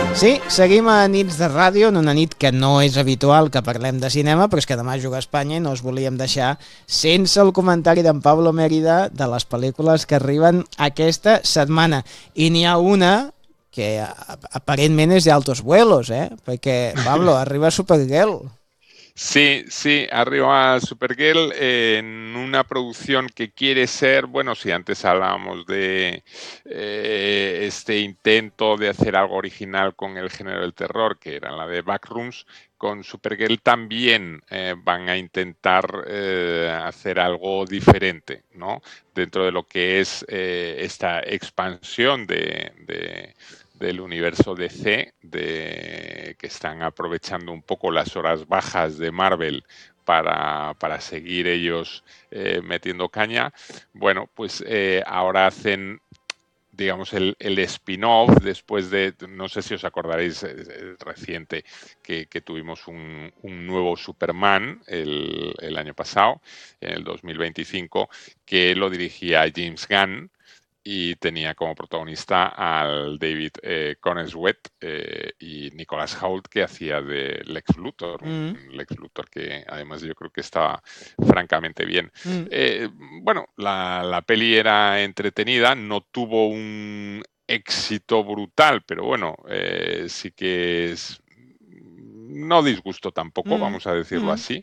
Sí, seguim a Nits de Ràdio, en una nit que no és habitual que parlem de cinema, però és que demà juga a Espanya i no us volíem deixar sense el comentari d'en Pablo Mérida de les pel·lícules que arriben aquesta setmana. I n'hi ha una que aparentment és d'altos vuelos, perquè, Pablo, arriba Supergirl. Sí, sí, arriba Supergirl en una producción que quiere ser, bueno, si antes hablábamos de este intento de hacer algo original con el género del terror, que era la de Backrooms, con Supergirl también van a intentar hacer algo diferente, ¿no? Dentro de lo que es esta expansión del universo DC, que están aprovechando un poco las horas bajas de Marvel para seguir ellos metiendo caña. Bueno, pues ahora hacen, digamos, el spin-off después de, no sé si os acordaréis, reciente, que tuvimos un nuevo Superman el año pasado, en el 2025, que lo dirigía James Gunn, y tenía como protagonista al David Corenswet y Nicholas Hoult, que hacía de Lex Luthor, un Lex Luthor que además yo creo que estaba francamente bien. Bueno, la peli era entretenida, no tuvo un éxito brutal, pero bueno, sí que es... No disgustó tampoco, vamos a decirlo así.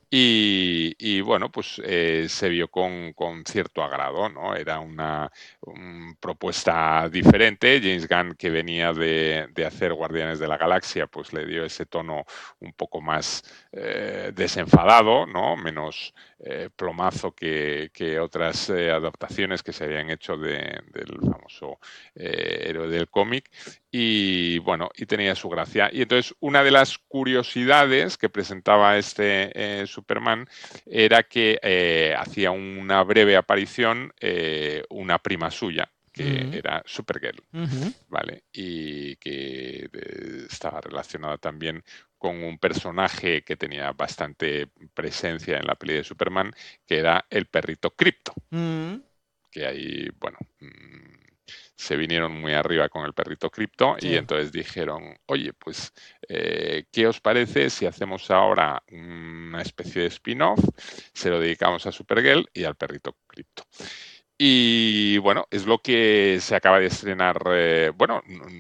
Y bueno, pues se vio con cierto agrado, ¿no? Era una propuesta diferente. James Gunn, que venía de hacer Guardianes de la Galaxia, pues le dio ese tono un poco más desenfadado, ¿no? Menos plomazo que otras adaptaciones que se habían hecho del famoso héroe del cómic. Y bueno, y tenía su gracia. Y entonces una de las curiosidades que presentaba este Superman era que hacía una breve aparición una prima suya, que era Supergirl, ¿vale? Y que estaba relacionada también con un personaje que tenía bastante presencia en la peli de Superman, que era el perrito Krypto. Que ahí, bueno, se vinieron muy arriba con el perrito Krypto y entonces dijeron, oye, pues, ¿qué os parece si hacemos ahora una especie de spin-off? Se lo dedicamos a Supergirl y al perrito Krypto. Y bueno, es lo que se acaba de estrenar, bueno,